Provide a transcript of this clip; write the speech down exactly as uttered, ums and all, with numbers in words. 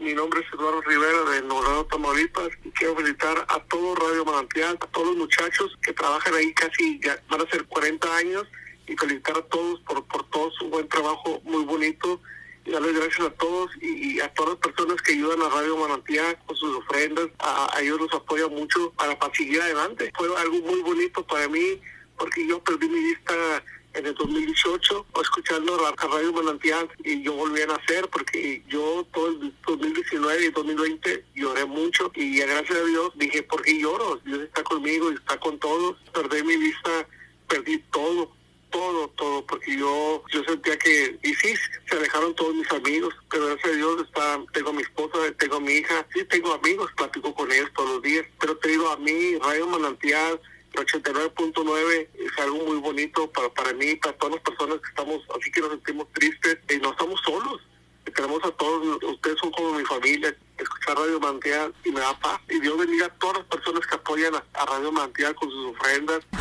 Mi nombre es Eduardo Rivera de Nuevo Laredo, Tamaulipas, y quiero felicitar a todo Radio Manantial, a todos los muchachos que trabajan ahí casi, ya van a ser cuarenta años, y felicitar a todos por, por todo su buen trabajo, muy bonito, y darles gracias a todos y, y a todas las personas que ayudan a Radio Manantial con sus ofrendas. A, a ellos los apoya mucho para, para seguir adelante. Fue algo muy bonito para mí, porque yo perdí mi vista en el dos mil dieciocho, escuchando a Radio Manantial, y yo volví a nacer, porque yo todo el dos mil diecinueve y dos mil veinte lloré mucho, y gracias a Dios dije, ¿por qué lloro? Dios está conmigo y está con todos. Perdí mi vista, perdí todo, todo, todo, porque yo yo sentía que, y sí, se alejaron todos mis amigos, pero gracias a Dios está, tengo a mi esposa, tengo a mi hija, sí, tengo amigos, platico con ellos todos los días, pero te digo, a mí, Radio Manantial, ochenta y nueve punto nueve es algo muy bonito para, para mí, para todas las personas que estamos, así que nos sentimos tristes, y no estamos solos, tenemos a todos, ustedes son como mi familia. Escuchar Radio Manantial y me da paz, y Dios bendiga a todas las personas que apoyan a, a Radio Manantial con sus ofrendas.